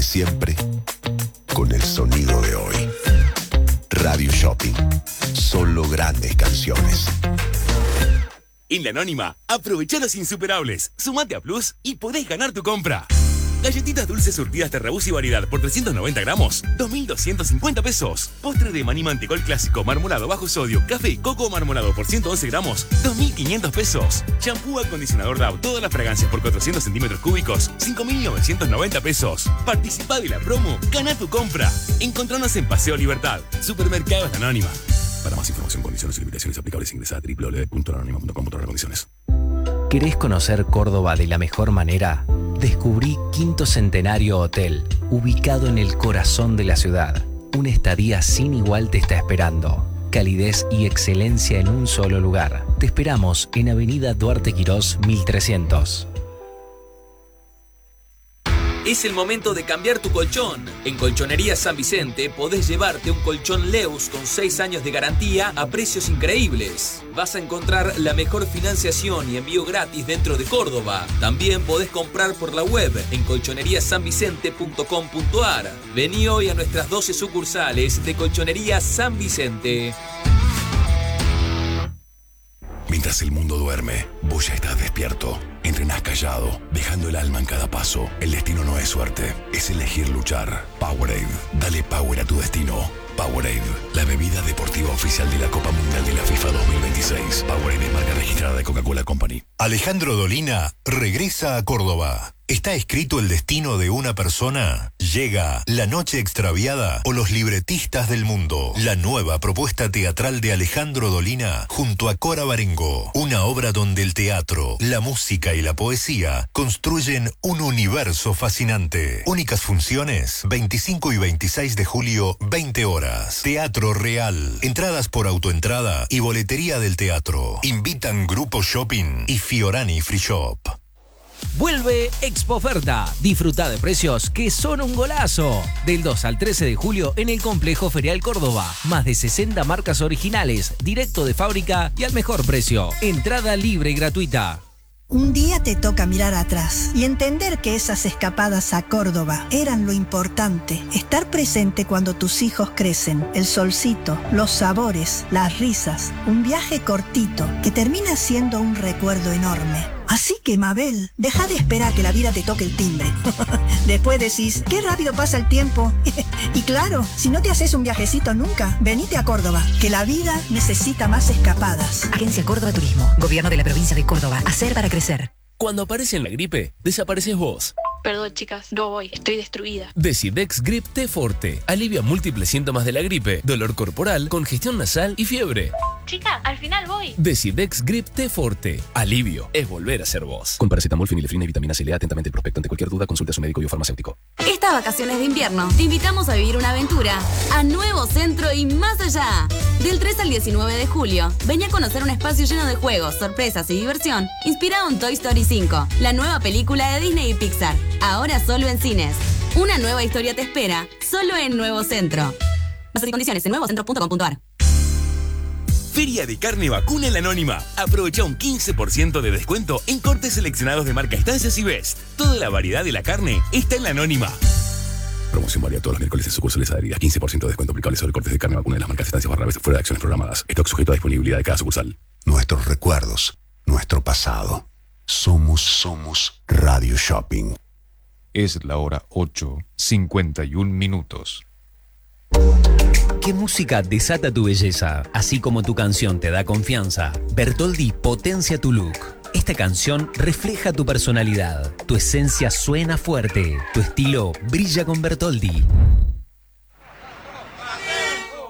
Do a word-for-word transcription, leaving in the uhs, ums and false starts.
siempre con el sonido de hoy. Radio Shopping. Solo grandes canciones. En La Anónima, aprovecha los insuperables. Sumate a Plus y podés ganar tu compra. Galletitas dulces surtidas Terrabuzzi y variedad por trescientos noventa gramos, dos mil doscientos cincuenta pesos. Postre de maní mantecol clásico marmolado bajo sodio, café y coco marmolado por ciento once gramos, dos mil quinientos pesos. Shampoo acondicionador Dove, todas las fragancias por cuatrocientos centímetros cúbicos, cinco mil novecientos noventa pesos. Participá de la promo, gana tu compra. Encontranos en Paseo Libertad, Supermercados La Anónima. Para más información, condiciones y limitaciones aplicables, ingresa a doble u doble u doble u punto la anónima punto com punto a r condiciones. ¿Querés conocer Córdoba de la mejor manera? Descubrí Quinto Centenario Hotel, ubicado en el corazón de la ciudad. Una estadía sin igual te está esperando. Calidez y excelencia en un solo lugar. Te esperamos en Avenida Duarte Quirós mil trescientos. Es el momento de cambiar tu colchón. En Colchonería San Vicente podés llevarte un colchón Leus con seis años de garantía a precios increíbles. Vas a encontrar la mejor financiación y envío gratis dentro de Córdoba. También podés comprar por la web en colchonería san vicente punto com punto a r. Vení hoy a nuestras doce sucursales de Colchonería San Vicente. Mientras el mundo duerme, vos ya estás despierto. Entrenás callado, dejando el alma en cada paso. El destino no es suerte, es elegir luchar. Powerade, dale power a tu destino. Powerade, la bebida deportiva oficial de la Copa Mundial de la FIFA dos mil veintiséis. Powerade es marca registrada de Coca-Cola Company. Alejandro Dolina regresa a Córdoba. ¿Está escrito el destino de una persona? Llega La Noche Extraviada o Los Libretistas del Mundo. La nueva propuesta teatral de Alejandro Dolina junto a Cora Barengo. Una obra donde el teatro, la música y la poesía construyen un universo fascinante. Únicas funciones, veinticinco y veintiséis de julio, veinte horas. Teatro Real. Entradas por autoentrada y boletería del teatro. Invitan Grupo Shopping y Fiorani Free Shop. Vuelve Expo Oferta. Disfruta de precios que son un golazo. Del dos al trece de julio en el Complejo Ferial Córdoba. Más de sesenta marcas originales, directo de fábrica y al mejor precio. Entrada libre y gratuita. Un día te toca mirar atrás y entender que esas escapadas a Córdoba eran lo importante. Estar presente cuando tus hijos crecen, el solcito, los sabores, las risas, un viaje cortito que termina siendo un recuerdo enorme. Así que, Mabel, deja de esperar que la vida te toque el timbre. Después decís, qué rápido pasa el tiempo. Y claro, si no te haces un viajecito nunca, venite a Córdoba, que la vida necesita más escapadas. Agencia Córdoba Turismo, Gobierno de la Provincia de Córdoba. Hacer para crecer. Cuando aparece en la gripe, desapareces vos. Perdón, chicas, no voy, estoy destruida. Decidex Grip T Forte. Alivia múltiples síntomas de la gripe, dolor corporal, congestión nasal y fiebre. Chicas, al final voy. Decidex Grip T Forte. Alivio es volver a ser vos. Con paracetamol, fenilefrina y vitamina C. Lea atentamente el prospecto. Ante cualquier duda, consulte a su médico o farmacéutico. Estas vacaciones de invierno te invitamos a vivir una aventura a Nuevo Centro y más allá. Del tres al diecinueve de julio, ven a conocer un espacio lleno de juegos, sorpresas y diversión inspirado en Toy Story cinco, la nueva película de Disney y Pixar. Ahora solo en cines. Una nueva historia te espera, solo en Nuevo Centro. Bases y condiciones en nuevo centro punto com punto a r. Feria de Carne Vacuna en La Anónima. Aprovecha un quince por ciento de descuento en cortes seleccionados de marca Estancias y Best. Toda la variedad de la carne está en La Anónima. Promoción válida todos los miércoles en sucursales adheridas. quince por ciento de descuento aplicable sobre cortes de carne vacuna de las marcas Estancias barra Best fuera de acciones programadas. Stock sujeto a disponibilidad de cada sucursal. Nuestros recuerdos, nuestro pasado. Somos, somos Radio Shopping. Es la hora ocho, cincuenta y un minutos. ¿Qué música desata tu belleza? Así como tu canción te da confianza, Bertoldi potencia tu look. Esta canción refleja tu personalidad. Tu esencia suena fuerte. Tu estilo brilla con Bertoldi.